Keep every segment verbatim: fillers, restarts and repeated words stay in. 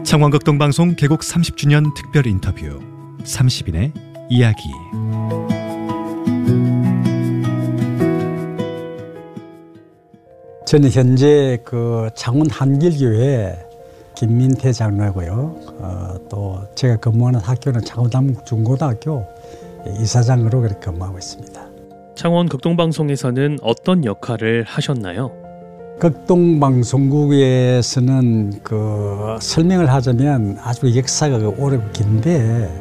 창원극동방송 개국 삼십 주년 특별 인터뷰 삼십 인의 이야기. 저는 현재 그 창원 한길교회 김민태 장로고요. 어, 또 제가 근무하는 학교는 창원남중고등학교 이사장으로 그렇게 근무하고 있습니다. 창원 극동방송에서는 어떤 역할을 하셨나요? 극동방송국에서는 그 설명을 하자면 아주 역사가 오래 긴데,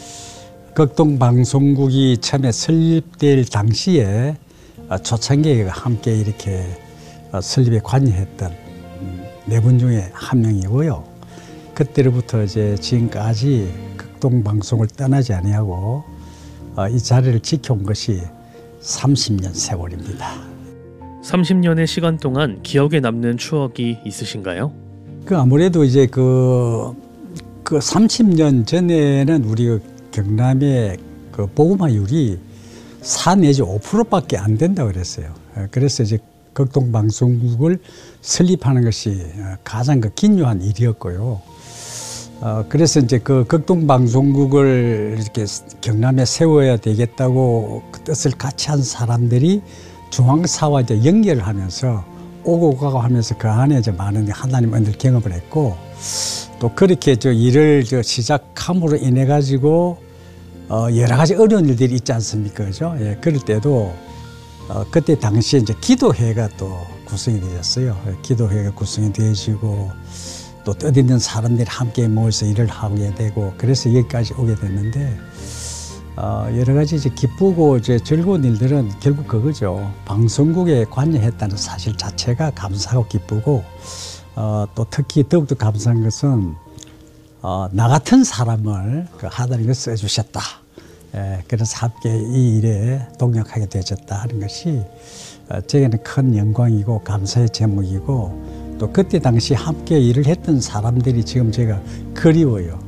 극동방송국이 처음에 설립될 당시에 초창기에 함께 이렇게 설립에 관여했던 네 분 중에 한 명이고요. 그때로부터 이제 지금까지 극동방송을 떠나지 아니하고 이 자리를 지켜온 것이 삼십 년 세월입니다. 삼십 년의 시간 동안 기억에 남는 추억이 있으신가요? 그 아무래도 이제 그, 그 삼십 년 전에는 우리 경남의 그 복음화율이 사 내지 오 퍼센트밖에 안 된다고 그랬어요. 그래서 이제 극동방송국을 설립하는 것이 가장 그 긴요한 일이었고요. 어, 그래서 이제 그 극동방송국을 이렇게 경남에 세워야 되겠다고 그 뜻을 같이 한 사람들이 중앙사와 이제 연결을 하면서 오고 가고 하면서 그 안에 이제 많은 하나님 은혜를 경험을 했고, 또 그렇게 저 일을 저 시작함으로 인해 가지고 어, 여러 가지 어려운 일들이 있지 않습니까? 그죠? 예, 그럴 때도 어, 그때 당시에 이제 기도회가 또 구성이 되었어요. 기도회가 구성이 되어지고 또 뜻있는 사람들이 함께 모여서 일을 하게 되고, 그래서 여기까지 오게 됐는데, 어, 여러 가지 이제 기쁘고 이제 즐거운 일들은 결국 그거죠. 방송국에 관여했다는 사실 자체가 감사하고 기쁘고, 어, 또 특히 더욱더 감사한 것은 어, 나 같은 사람을 그 하나님이 써주셨다. 예, 그래서 함께 이 일에 동력하게 되어졌다 하는 것이 어, 제게는 큰 영광이고 감사의 제목이고, 또 그때 당시 함께 일을 했던 사람들이 지금 제가 그리워요.